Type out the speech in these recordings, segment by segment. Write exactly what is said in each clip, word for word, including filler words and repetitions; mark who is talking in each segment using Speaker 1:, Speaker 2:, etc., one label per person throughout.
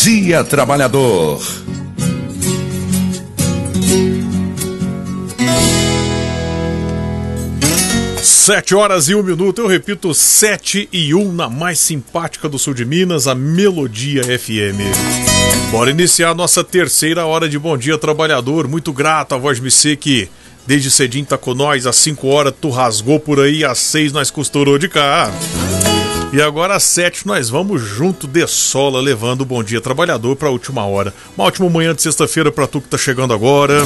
Speaker 1: dia, trabalhador.
Speaker 2: Sete horas e um minuto, eu repito, sete e um na mais simpática do sul de Minas, a Melodia F M. Bora iniciar a nossa terceira hora de Bom Dia Trabalhador. Muito grato a Voz M C que desde cedinho tá com nós, às cinco horas tu rasgou por aí, às seis nós costurou de cá. E agora às sete nós vamos junto de sola, levando o Bom Dia Trabalhador pra última hora. Uma ótima manhã de sexta-feira pra tu que tá chegando agora.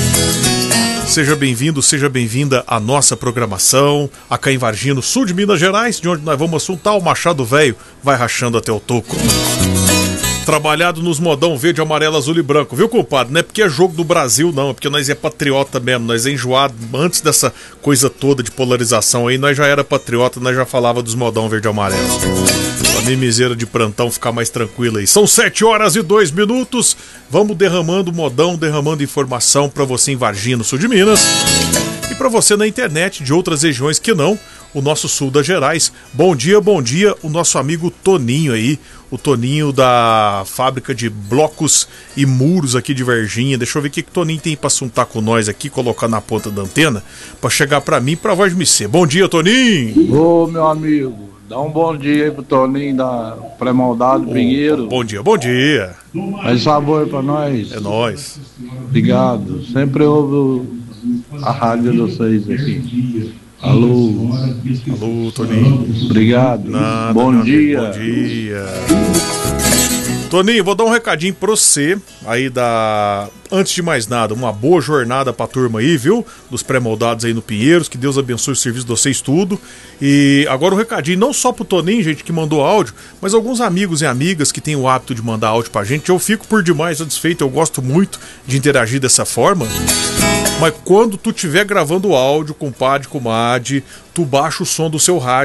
Speaker 2: Seja bem-vindo, seja bem-vinda à nossa programação, acá em Varginha, no sul de Minas Gerais, de onde nós vamos assuntar o Machado Velho, vai rachando até o toco. Trabalhado nos modão verde, amarelo, azul e branco, viu, compadre? Não é porque é jogo do Brasil, não, é porque nós é patriota mesmo, nós é enjoado. Antes dessa coisa toda de polarização aí, nós já era patriota, nós já falava dos modão verde e amarelo. Pra mimiseira de plantão ficar mais tranquila aí. São sete horas e dois minutos, vamos derramando modão, derramando informação pra você em Varginha, no sul de Minas. E pra você na internet de outras regiões que não, o nosso sul das Gerais. Bom dia, bom dia, o nosso amigo Toninho aí, o Toninho da fábrica de blocos e muros aqui de Varginha. Deixa eu ver o que, que o Toninho tem pra assuntar com nós aqui, colocar na ponta da antena, pra chegar pra mim e pra Voz M C. Bom dia, Toninho!
Speaker 3: Ô, meu amigo, dá um bom dia aí pro Toninho da Pré-Moldado Pinheiro.
Speaker 2: Bom dia, bom dia!
Speaker 3: Mais sabor pra nós.
Speaker 2: É nóis.
Speaker 3: Obrigado, sempre ouvo a rádio de vocês aqui. Alô.
Speaker 2: Alô, Toninho.
Speaker 3: Obrigado.
Speaker 2: Nada,
Speaker 3: bom
Speaker 2: nada,
Speaker 3: dia.
Speaker 2: Bom dia. Toninho, vou dar um recadinho pra você aí da... Antes de mais nada, uma boa jornada pra turma aí, viu? Dos pré-moldados aí no Pinheiros, que Deus abençoe o serviço de vocês tudo. E agora um recadinho não só pro Toninho, gente, que mandou áudio, mas alguns amigos e amigas que têm o hábito de mandar áudio pra gente. Eu fico por demais satisfeito, eu gosto muito de interagir dessa forma. Mas quando tu estiver gravando áudio, compadre, comadre, tu baixa o som do seu rádio